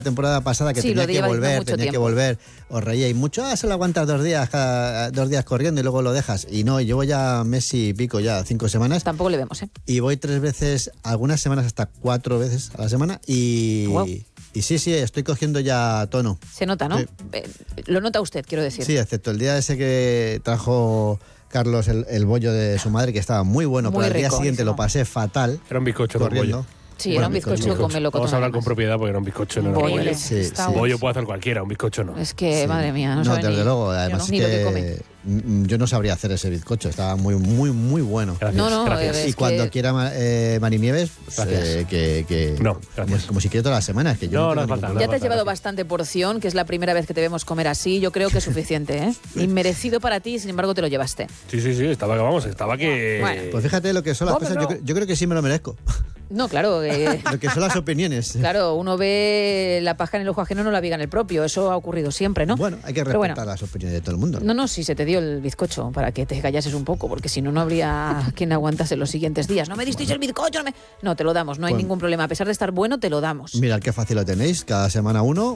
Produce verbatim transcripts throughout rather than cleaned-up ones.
temporada pasada que sí, tenía que volver, tenía tiempo. que volver, os reíais mucho, ah, solo aguantas dos días, cada, dos días corriendo y luego lo dejas. Y no, llevo ya mes y pico, ya cinco semanas. Tampoco le vemos, ¿eh? Y voy tres veces, algunas semanas hasta cuatro veces a la semana y... Wow. Y sí, sí, estoy cogiendo ya tono. Se nota, ¿no? Sí. Eh, lo nota usted, quiero decir. Sí, excepto el día ese que trajo Carlos el, el bollo de su madre, que estaba muy bueno, Muy pero al día rico. siguiente lo pasé fatal. Era un bizcocho con corriendo. bollo. Sí, Bueno, era un bizcocho, bizcocho. con melocotón. Vamos a hablar además. con propiedad porque era un bizcocho, no era Un un bollo. bollo. Sí, Está sí. Un bueno. bollo puede hacer cualquiera, un bizcocho no. Es que, Sí. madre mía, no, No, sabe desde ni, luego, además ni es lo que que come. mm, yo no sabría hacer ese bizcocho, estaba muy, muy, muy bueno. Gracias, No, no, gracias. eh, Y es cuando que- quiera ma- eh, Marinieves, pues, Gracias. eh, que, que No, como, gracias. como si quiera todas las semanas, que yo No, no, no tengo hace falta, ningún no Ya problema. te has falta, llevado gracias. bastante porción, que es la primera vez que te vemos comer así. Yo creo que es suficiente, ¿eh? Inmerecido para ti, sin embargo, te lo llevaste. Sí, sí, sí, estaba que vamos, estaba que... Bueno. Pues fíjate lo que son las Hombre, cosas, yo, no. cre- yo creo que sí me lo merezco. No, claro, eh, Lo que son las opiniones. claro, uno ve la paja en el ojo ajeno, no la viga en el propio. Eso ha ocurrido siempre, ¿no? Bueno, hay que Pero respetar bueno. las opiniones de todo el mundo. No, no, si se te dio el bizcocho para que te callases un poco, porque si no, no habría quien aguantase los siguientes días. No me disteis el bizcocho, no me... No, te lo damos, no hay Bueno. ningún problema. A pesar de estar bueno, te lo damos. Mirad qué fácil lo tenéis, cada semana uno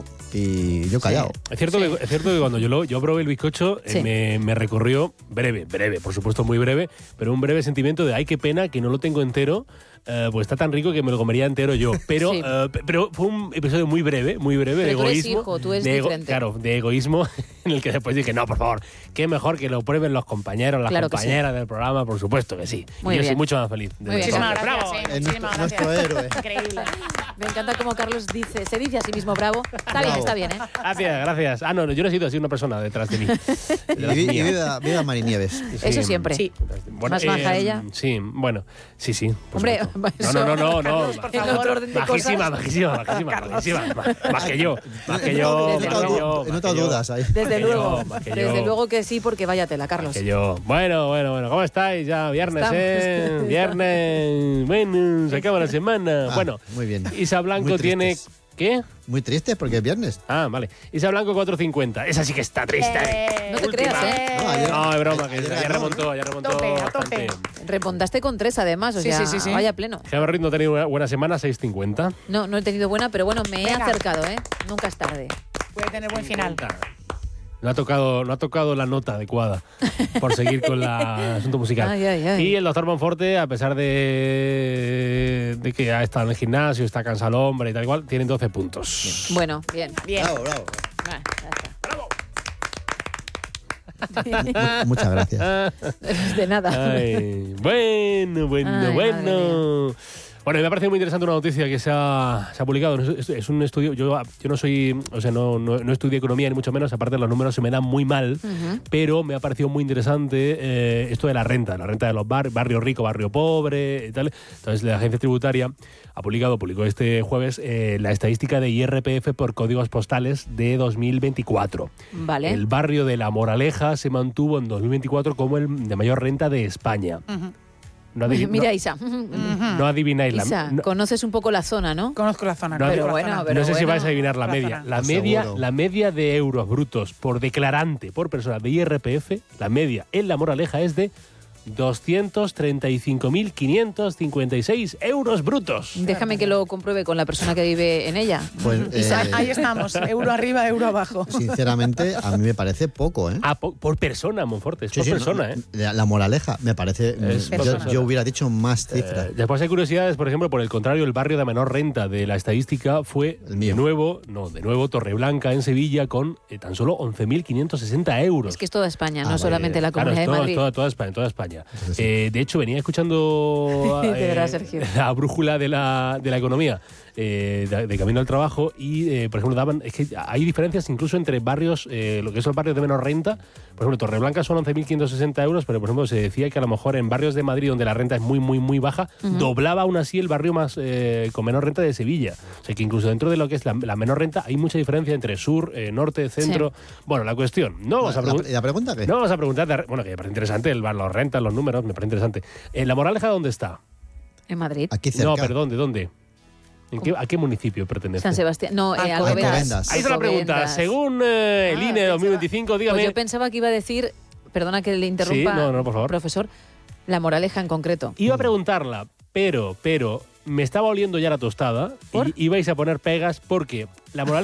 y yo callado. Es cierto, Sí. que, es cierto que cuando yo, lo, yo probé el bizcocho, eh, Sí. me, me recorrió breve, breve, por supuesto muy breve, pero un breve sentimiento de ay, qué pena que no lo tengo entero, eh, pues está tan rico que me lo comería entero yo. Pero, Sí. eh, pe- pero fue un episodio muy breve, muy breve de Pero tú eres egoísmo. hijo, tú eres de diferente. Claro, de egoísmo, en el que después dije, no, por favor, qué mejor que lo prueben los compañeros, las Claro que sí. compañeras del programa, por supuesto que sí. Muy y yo bien. soy mucho más feliz. Muy bien. Muchísimas Bravo. gracias, sí, Es muchísimas nuestro, gracias. nuestro héroe. Increíble. Me encanta como Carlos dice, se dice a sí mismo bravo. Está bien, Bravo. está bien, ¿eh? Gracias, gracias. Ah, no, yo no he sido así una persona detrás de mí. Y, Detrás vi- y mía. viva, viva Marinieves. Eso siempre. Sí. Bueno, Más maja ella. Sí, bueno, sí, sí. por Hombre, supuesto. eso- no, no, no, no, no. Carlos, por En favor. otro orden de Bajísima, cosas. bajísima, bajísima, Carlos. bajísima. Más, más que yo, más que He yo, notado- más he que notado- yo. he más notado que yo. dudas ahí. Más Desde que luego, yo, más que desde yo. luego que sí, porque váyatela, Carlos. Que yo. Bueno, bueno, bueno. ¿Cómo estáis? Ya viernes, Estamos. ¿eh? Viernes. Bueno, se acaba la semana. Ah, bueno, muy bien. Isa Blanco Muy tiene. tristes. ¿Qué? Muy triste porque es viernes. Ah, vale. Isa Blanco cuatro cincuenta. Esa sí que está triste. Eh, No te Última. creas, ¿eh? No, ayer- No, es broma, que ayer ya ganó, remontó, ya remontó. Tope, a bastante. tope. Remontaste con tres, además, o Sí, sea, sí, sí, sí. vaya pleno. Gemma Ruiz no ha tenido una buena semana, seis cincuenta. No, no he tenido buena, pero bueno, me he Venga. acercado, ¿eh? Nunca es tarde. Puede tener buen final. No ha tocado, no ha tocado la nota adecuada por seguir con la- el asunto musical. Ay, ay, ay. Y el doctor Monforte, a pesar de, de que ha estado en el gimnasio, está cansado el hombre y tal igual, tiene doce puntos. Bueno, bien. Bien. Bravo, bravo. Ah, ya está. Mu- Muchas gracias. De nada. Ay, bueno, bueno, Ay, bueno. Bueno, me ha parecido muy interesante una noticia que se ha, se ha publicado. Es, es un estudio. Yo, yo no soy. O sea, no, no, no estudié economía ni mucho menos. Aparte, los números se me dan muy mal. Ujú. Pero me ha parecido muy interesante eh, esto de la renta. La renta de los barrios, barrio rico, barrio pobre y tal. Entonces, la agencia tributaria ha publicado, publicó este jueves, eh, la estadística de I R P F por códigos postales de dos mil veinticuatro. Vale. El barrio de La Moraleja se mantuvo en dos mil veinticuatro como el de mayor renta de España. Ujú. No, adiv- Mira, no- Isa. Ujú. no adivináis la Isa, no, conoces un poco la zona, ¿no? Conozco la zona. No, conozco pero la bueno, zona. pero no sé si bueno. vais a adivinar la La media. zona. La Os media, aseguro. la media de euros brutos por declarante por persona de I R P F, la media en La Moraleja es de doscientos treinta y cinco mil quinientos cincuenta y seis euros brutos. Déjame que lo compruebe con la persona que vive en ella. Pues, Isa, eh, Ahí estamos, euro arriba, euro abajo. sinceramente, a mí me parece poco, ¿eh? Ah, po- por persona, Monforte, es Sí, por sí, no, persona, ¿eh? La, la moraleja, me parece. Es yo, persona. yo hubiera dicho más cifras. Eh, después hay curiosidades, por ejemplo, por el contrario, el barrio de menor renta de la estadística fue El mío. de nuevo, no, de nuevo Torreblanca en Sevilla con eh, tan solo once mil quinientos sesenta euros. es que es toda España, Ah, no solamente la Claro, Comunidad es de toda, Madrid. toda, toda España, toda España. Entonces, sí. Eh, de hecho, venía escuchando De eh, verdad, Sergio. la brújula de la, de la economía eh, de, de camino al trabajo y, eh, por ejemplo, daban es que hay diferencias incluso entre barrios, eh, lo que son barrios de menor renta. Por ejemplo, Torreblanca son once mil quinientos sesenta euros, pero, por ejemplo, se decía que a lo mejor en barrios de Madrid donde la renta es muy, muy, muy baja, Ujú. doblaba aún así el barrio más eh, con menor renta de Sevilla. O sea, que incluso dentro de lo que es la, la menor renta hay mucha diferencia entre sur, eh, norte, centro. Bueno, la cuestión, no vamos a ¿La, preguntar... la pregunta qué? No vamos a preguntar, de- bueno, que me parece interesante, el, las rentas, los números, me parece interesante. ¿En La Moraleja dónde está? En Madrid. Aquí cerca. No, perdón, ¿de dónde? ¿En qué, ¿A qué municipio pertenece? San Sebastián. No, eh, Alcobendas. Alcobendas. Ahí está la pregunta. Alcobendas. Según eh, el Ah, I N E pensaba- dos mil veinticinco, dígame... Pues yo pensaba que iba a decir, perdona que le interrumpa, Sí, no, no, por favor. profesor, La Moraleja en concreto. Iba a preguntarla, pero, pero, me estaba oliendo ya la tostada ¿Por? y ibais a poner pegas porque La Moraleja